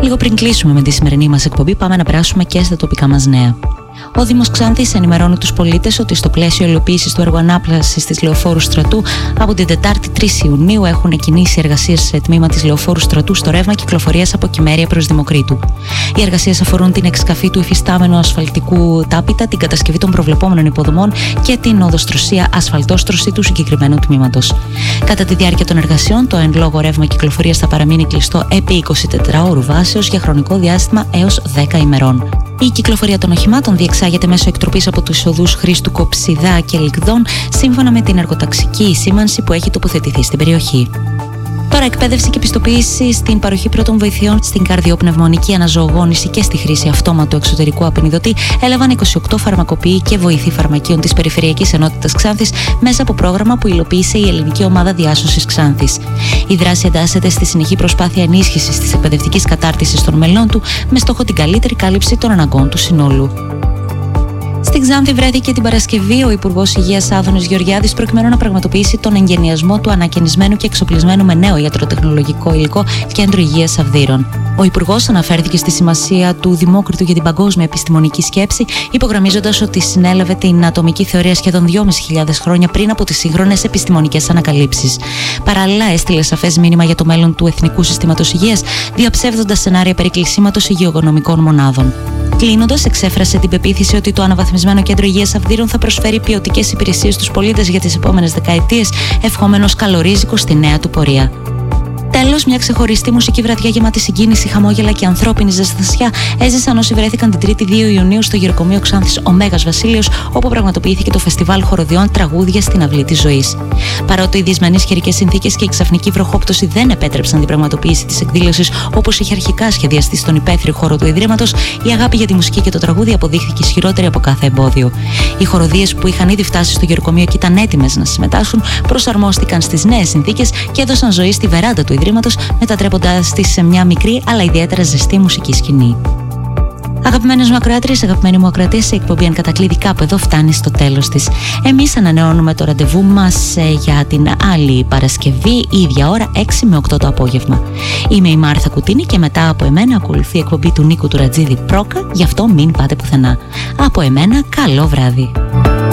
Λίγο πριν κλείσουμε με τη σημερινή μας εκπομπή, πάμε να περάσουμε και στα τοπικά μας νέα. Ο Δήμος Ξάνθης ενημερώνει τους πολίτες ότι στο πλαίσιο υλοποίησης του έργου ανάπλασης της Λεωφόρου Στρατού από την Τετάρτη 3 Ιουνίου έχουν κινήσει εργασίες σε τμήμα της Λεωφόρου Στρατού στο ρεύμα κυκλοφορίας από Κυμέρια προς Δημοκρίτου. Οι εργασίες αφορούν την εξκαφή του υφιστάμενου ασφαλτικού τάπητα, την κατασκευή των προβλεπόμενων υποδομών και την οδοστρωσία ασφαλτόστρωση του συγκεκριμένου τμήματος. Κατά τη διάρκεια των εργασιών, το εν λόγω ρεύμα κυκλοφορίας θα παραμείνει κλειστό επί 24 ώρου βάσεως για χρονικό διάστημα έως 10 ημερών. Η κυκλοφορία των οχημάτων διεξάγεται μέσω εκτροπής από τους οδούς Χρήστου Κοψιδά και Λικδών, σύμφωνα με την εργοταξική σήμανση που έχει τοποθετηθεί στην περιοχή. Τώρα, εκπαίδευση και πιστοποίηση στην παροχή πρώτων βοηθειών στην καρδιοπνευμονική αναζωογόνηση και στη χρήση αυτόματου εξωτερικού απεινιδωτή έλαβαν 28 φαρμακοποιοί και βοηθοί φαρμακείων της Περιφερειακής Ενότητας Ξάνθης μέσα από πρόγραμμα που υλοποίησε η Ελληνική Ομάδα Διάσωσης Ξάνθης. Η δράση εντάσσεται στη συνεχή προσπάθεια ενίσχυσης της εκπαιδευτικής κατάρτισης των μελών του με στόχο την καλύτερη κάλυψη των αναγκών του συνόλου. Στην Ξάνθη βρέθηκε την Παρασκευή ο Υπουργός Υγείας Άδωνης Γεωργιάδης προκειμένου να πραγματοποιήσει τον εγκαινιασμό του ανακαινισμένου και εξοπλισμένου με νέο ιατροτεχνολογικό υλικό Κέντρου Υγείας Αυδείρων. Ο Υπουργός αναφέρθηκε στη σημασία του Δημόκριτου για την παγκόσμια επιστημονική σκέψη, υπογραμμίζοντας ότι συνέλαβε την ατομική θεωρία σχεδόν 2.500 χρόνια πριν από τις σύγχρονες επιστημονικές ανακαλύψεις. Παράλληλα, έστειλε σαφές μήνυμα για το μέλλον του Εθνικού Συστήματος Υγείας, διαψεύδοντας σενάρια περί κλεισίματος υγειογονομικών μονάδων. Κλείνοντας, εξέφρασε την πεποίθηση ότι το αναβαθμισμένο Κέντρο Υγείας Αυδείρων θα προσφέρει ποιοτικές υπηρεσίες στους πολίτες για τις επόμενες δεκαετίες, ευχόμενος καλό ρίζικο στη νέα του πορεία. Τέλος, μια ξεχωριστή μουσική βραδιά γεμάτη συγκίνηση, χαμόγελα και ανθρώπινη ζεστασιά έζησαν όσοι βρέθηκαν την 3η 2 Ιουνίου στο γεροκομείο Ξάνθης ο Μέγας Βασίλειος, όπου πραγματοποιήθηκε το φεστιβάλ χοροδιών Τραγούδια στην Αυλή της Ζωής. Παρότι οι δυσμενείς καιρικές συνθήκες και η ξαφνική βροχόπτωση δεν επέτρεψαν την πραγματοποίηση της εκδήλωσης όπως είχε αρχικά σχεδιαστεί στον υπαίθριο χώρο του Ιδρύματος, η αγάπη για τη μουσική και το τραγούδι αποδείχθηκε ισχυρότερη από κάθε εμπόδιο. Οι χοροδίες που είχαν ήδη φτάσει στο γεροκομείο και ήταν έτοιμες να συμμετάσχουν, προσαρμόστηκαν στις νέες συνθήκες και έδωσαν ζωή στη βεράντα του Ιδρύματος, μετατρέποντάς τη σε μια μικρή αλλά ιδιαίτερα ζεστή μουσική σκηνή. Αγαπημένες μου ακροάτριες, αγαπημένοι μου ακροατές, η εκπομπή εν κατακλείδη κάπου εδώ φτάνει στο τέλος της. Εμείς ανανεώνουμε το ραντεβού μας για την άλλη Παρασκευή, η ίδια ώρα, 6 με 8 το απόγευμα. Είμαι η Μάρθα Κουτίνη και μετά από εμένα ακολουθεί η εκπομπή του Νίκου του Ρατζίδη Πρόκα, γι' αυτό μην πάτε πουθενά. Από εμένα, καλό βράδυ.